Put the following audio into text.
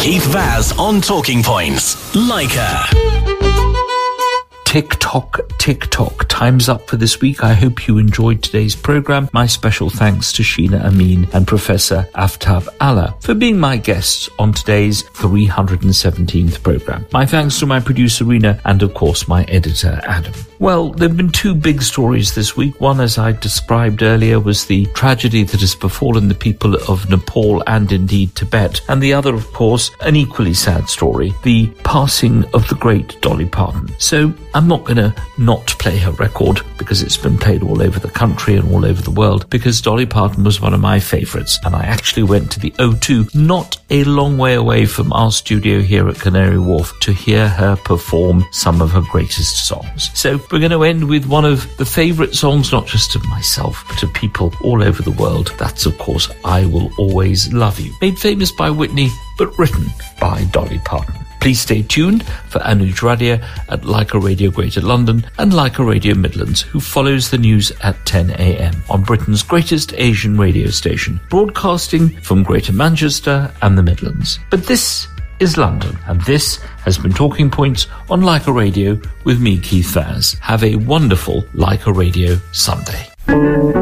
Keith Vaz on Talking Points. Leica. Tick-tock, time's up for this week. I hope you enjoyed today's programme. My special thanks to Sheena Amin and Professor Aftab Allah for being my guests on today's 317th programme. My thanks to my producer Rena and of course my editor Adam. Well, there have been two big stories this week. One, as I described earlier, was the tragedy that has befallen the people of Nepal and indeed Tibet. And the other, of course, an equally sad story, the passing of the great Dolly Parton. So I'm not going to not play her record because it's been played all over the country and all over the world, because Dolly Parton was one of my favourites. And I actually went to the O2, not a long way away from our studio here at Canary Wharf, to hear her perform some of her greatest songs. So we're going to end with one of the favourite songs, not just of myself, but of people all over the world. That's, of course, I Will Always Love You, made famous by Whitney, but written by Dolly Parton. Please stay tuned for Anuj Radia at Leica Radio Greater London and Leica Radio Midlands, who follows the news at 10 a.m. on Britain's greatest Asian radio station, broadcasting from Greater Manchester and the Midlands. But this is London, and this has been Talking Points on Leica Radio with me, Keith Vaz. Have a wonderful Leica Radio Sunday.